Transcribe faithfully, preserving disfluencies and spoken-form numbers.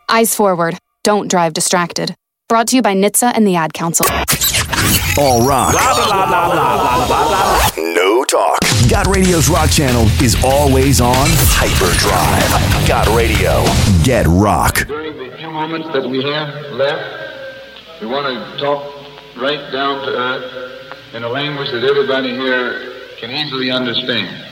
Eyes forward. Don't drive distracted. Brought to you by N H T S A and the Ad Council. All rock. Blah, blah, blah, blah, blah, blah, blah. No talk. Got Radio's rock channel is always on hyperdrive. Got Radio. Get rock. During the few moments that we have left, we want to talk right down to earth in a language that everybody here can easily understand.